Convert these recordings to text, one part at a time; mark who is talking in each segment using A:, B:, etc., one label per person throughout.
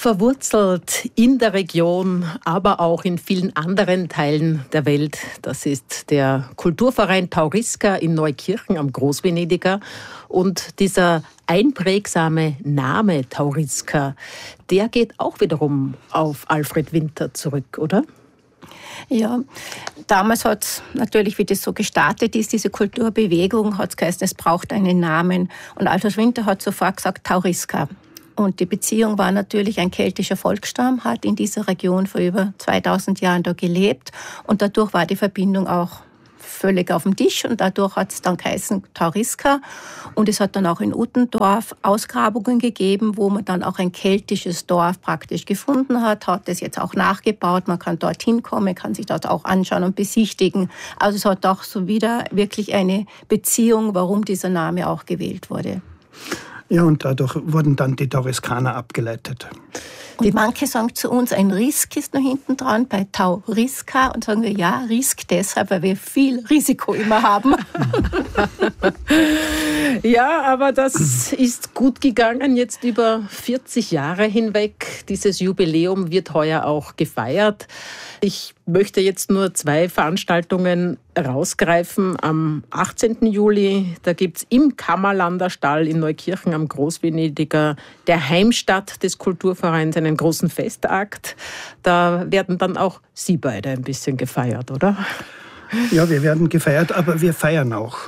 A: Verwurzelt in der Region, aber auch in vielen anderen Teilen der Welt. Das ist der Kulturverein Tauriska in Neukirchen am Großvenediger. Und dieser einprägsame Name Tauriska, der geht auch wiederum auf Alfred Winter zurück, oder?
B: Ja, damals hat es natürlich, wie das so gestartet ist, diese Kulturbewegung, hat es geheißen, es braucht einen Namen. Und Alfred Winter hat sofort gesagt, Tauriska. Und die Beziehung war natürlich, ein keltischer Volksstamm hat in dieser Region vor über 2000 Jahren da gelebt. Und dadurch war die Verbindung auch völlig auf dem Tisch. Und dadurch hat es dann geheißen Tauriska. Und es hat dann auch in Uttendorf Ausgrabungen gegeben, wo man dann auch ein keltisches Dorf praktisch gefunden hat. Hat das jetzt auch nachgebaut. Man kann dorthin kommen, kann sich dort auch anschauen und besichtigen. Also es hat auch so wieder wirklich eine Beziehung, warum dieser Name auch gewählt wurde.
C: Ja, und dadurch wurden dann die Tauriskaner abgeleitet.
B: Und manche sagen zu uns, ein Risk ist noch hinten dran bei Tauriska. Und sagen wir, ja, Risk deshalb, weil wir viel Risiko immer haben.
A: Ja, aber das ist gut gegangen, jetzt über 40 Jahre hinweg. Dieses Jubiläum wird heuer auch gefeiert. Ich möchte jetzt nur 2 Veranstaltungen rausgreifen. Am 18. Juli, da gibt es im Kammerlander Stall in Neukirchen am Großvenediger, der Heimstatt des Kulturvereins, einen großen Festakt. Da werden dann auch Sie beide ein bisschen gefeiert, oder?
C: Ja, wir werden gefeiert, aber wir feiern auch.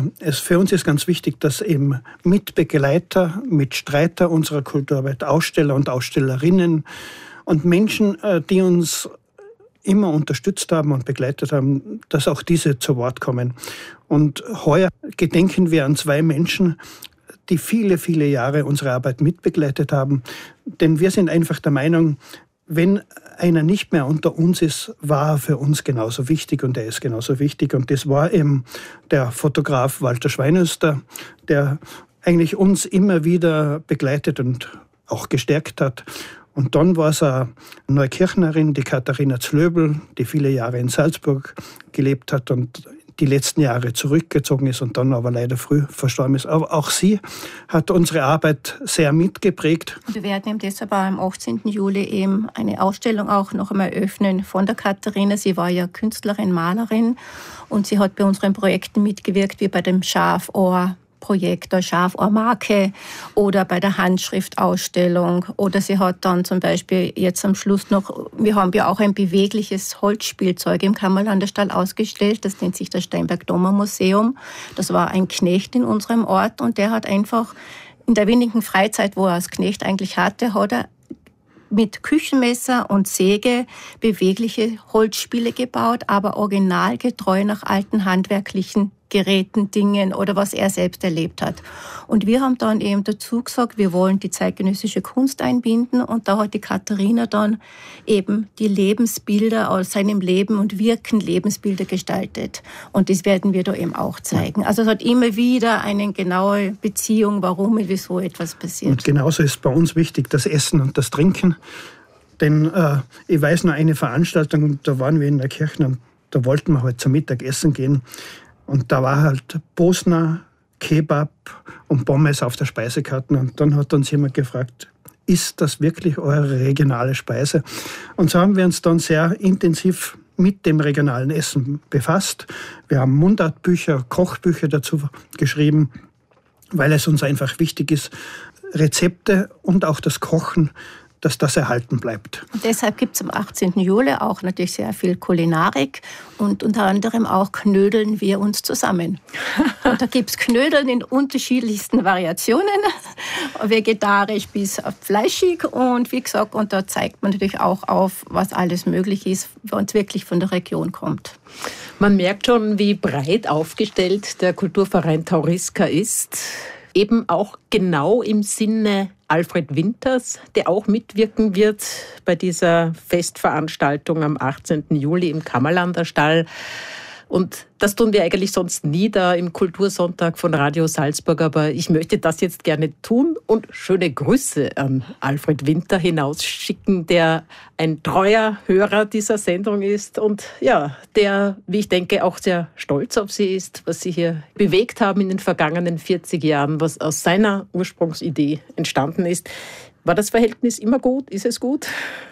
C: Für uns ist ganz wichtig, dass eben Mitbegleiter, Mitstreiter unserer Kulturarbeit, Aussteller und Ausstellerinnen und Menschen, die uns immer unterstützt haben und begleitet haben, dass auch diese zu Wort kommen. Und heuer gedenken wir an 2 Menschen, die viele, viele Jahre unsere Arbeit mitbegleitet haben. Denn wir sind einfach der Meinung, wenn einer nicht mehr unter uns ist, war er für uns genauso wichtig und er ist genauso wichtig. Und das war eben der Fotograf Walter Schweinöster, der eigentlich uns immer wieder begleitet und auch gestärkt hat. Und dann war es eine Neukirchnerin, die Katharina Zlöbel, die viele Jahre in Salzburg gelebt hat und die letzten Jahre zurückgezogen ist und dann aber leider früh verstorben ist. Aber auch sie hat unsere Arbeit sehr mitgeprägt.
B: Wir werden eben deshalb auch am 18. Juli eben eine Ausstellung auch noch einmal öffnen von der Katharina. Sie war ja Künstlerin, Malerin und sie hat bei unseren Projekten mitgewirkt, wie bei dem Schafohr-Projekt der Schafohrmarke oder bei der Handschriftausstellung. Oder sie hat dann zum Beispiel jetzt am Schluss noch, wir haben ja auch ein bewegliches Holzspielzeug im Kammerlanderstall ausgestellt, das nennt sich das Steinberg-Dommer-Museum. Das war ein Knecht in unserem Ort und der hat einfach in der wenigen Freizeit, wo er als Knecht eigentlich hatte, hat er mit Küchenmesser und Säge bewegliche Holzspiele gebaut, aber originalgetreu nach alten handwerklichen Geräten, Dingen oder was er selbst erlebt hat. Und wir haben dann eben dazu gesagt, wir wollen die zeitgenössische Kunst einbinden und da hat die Katharina dann eben die Lebensbilder aus seinem Leben und Wirken, Lebensbilder gestaltet. Und das werden wir da eben auch zeigen. Also es hat immer wieder eine genaue Beziehung, warum und wieso etwas passiert.
C: Und genauso ist bei uns wichtig das Essen und das Trinken. Denn ich weiß noch eine Veranstaltung, da waren wir in der Kirche und da wollten wir halt zum Mittagessen gehen. Und da war halt Bosner, Kebab und Pommes auf der Speisekarte. Und dann hat uns jemand gefragt, ist das wirklich eure regionale Speise? Und so haben wir uns dann sehr intensiv mit dem regionalen Essen befasst. Wir haben Mundartbücher, Kochbücher dazu geschrieben, weil es uns einfach wichtig ist, Rezepte und auch das Kochen, dass das erhalten bleibt.
B: Und deshalb gibt es am 18. Juli auch natürlich sehr viel Kulinarik und unter anderem auch knödeln wir uns zusammen. Und da gibt es Knödeln in unterschiedlichsten Variationen, vegetarisch bis fleischig und wie gesagt, und da zeigt man natürlich auch auf, was alles möglich ist, was wirklich von der Region kommt.
A: Man merkt schon, wie breit aufgestellt der Kulturverein Tauriska ist. Eben auch genau im Sinne Alfred Winters, der auch mitwirken wird bei dieser Festveranstaltung am 18. Juli im Kammerlander Stall. Und das tun wir eigentlich sonst nie da im Kultursonntag von Radio Salzburg, aber ich möchte das jetzt gerne tun und schöne Grüße an Alfred Winter hinausschicken, der ein treuer Hörer dieser Sendung ist und ja, der, wie ich denke, auch sehr stolz auf Sie ist, was Sie hier bewegt haben in den vergangenen 40 Jahren, was aus seiner Ursprungsidee entstanden ist. War das Verhältnis immer gut? Ist es gut?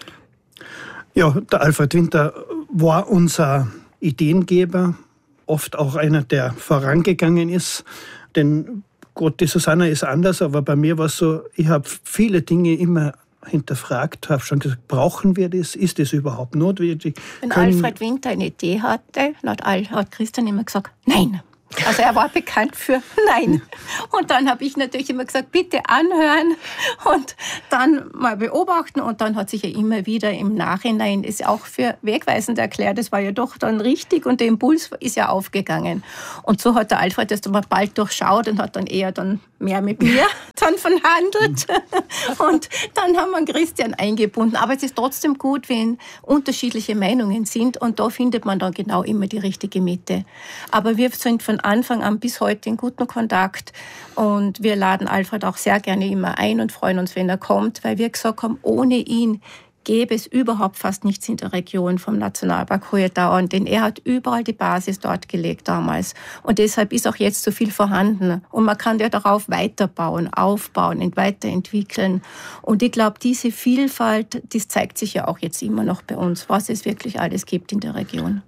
C: Ja, der Alfred Winter war unser Ideengeber, oft auch einer, der vorangegangen ist. Denn Gott, die Susanna ist anders, aber bei mir war es so, ich habe viele Dinge immer hinterfragt, habe schon gesagt, brauchen wir das? Ist das überhaupt notwendig?
B: Wenn Alfred Winter eine Idee hatte, hat Christian immer gesagt, nein. Also er war bekannt für Nein. Und dann habe ich natürlich immer gesagt, bitte anhören und dann mal beobachten. Und dann hat sich ja immer wieder im Nachhinein ist auch für wegweisend erklärt, das war ja doch dann richtig und der Impuls ist ja aufgegangen. Und so hat der Alfred das dann mal bald durchschaut und hat dann eher dann mehr mit mir dann verhandelt. Und dann haben wir Christian eingebunden. Aber es ist trotzdem gut, wenn unterschiedliche Meinungen sind und da findet man dann genau immer die richtige Mitte. Aber wir sind von Anfang an bis heute in gutem Kontakt und wir laden Alfred auch sehr gerne immer ein und freuen uns, wenn er kommt, weil wir gesagt haben, ohne ihn gäbe es überhaupt fast nichts in der Region vom Nationalpark Hohe Tauern, denn er hat überall die Basis dort gelegt damals. Und deshalb ist auch jetzt so viel vorhanden. Und man kann ja darauf weiterbauen, aufbauen und weiterentwickeln. Und ich glaube, diese Vielfalt, das zeigt sich ja auch jetzt immer noch bei uns, was es wirklich alles gibt in der Region.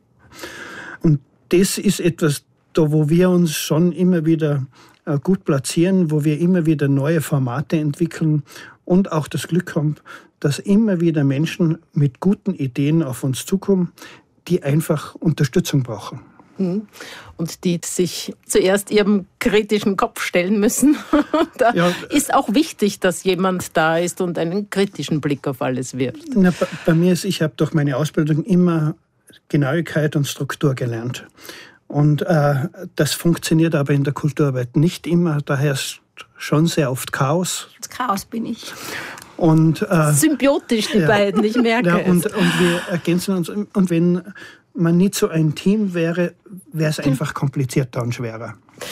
C: Und das ist etwas, da wo wir uns schon immer wieder gut platzieren, wo wir immer wieder neue Formate entwickeln und auch das Glück haben, dass immer wieder Menschen mit guten Ideen auf uns zukommen, die einfach Unterstützung brauchen.
A: Und die sich zuerst ihrem kritischen Kopf stellen müssen. Da ist auch wichtig, dass jemand da ist und einen kritischen Blick auf alles wirft.
C: Na, bei mir ist, ich habe durch meine Ausbildung immer Genauigkeit und Struktur gelernt. Und das funktioniert aber in der Kulturarbeit nicht immer. Da herrscht schon sehr oft Chaos.
B: Das Chaos bin ich.
C: Und,
A: symbiotisch, die beiden, ich merke es.
C: Und wir ergänzen uns. Und wenn man nicht so ein Team wäre, wäre es einfach komplizierter und schwerer.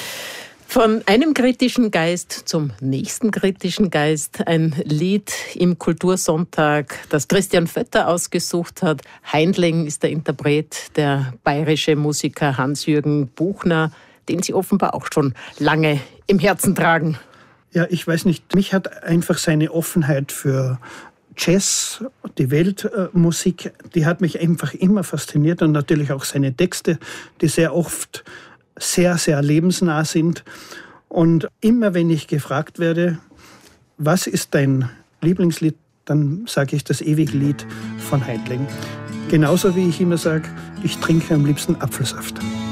A: Von einem kritischen Geist zum nächsten kritischen Geist. Ein Lied im Kultursonntag, das Christian Vötter ausgesucht hat. Heindling ist der Interpret, der bayerische Musiker Hans-Jürgen Buchner, den Sie offenbar auch schon lange im Herzen tragen.
C: Ja, ich weiß nicht. Mich hat einfach seine Offenheit für Jazz, die Weltmusik, die hat mich einfach immer fasziniert. Und natürlich auch seine Texte, die sehr oft sehr, sehr lebensnah sind. Und immer wenn ich gefragt werde, was ist dein Lieblingslied, dann sage ich das ewige Lied von Heindling. Genauso wie ich immer sage, ich trinke am liebsten Apfelsaft.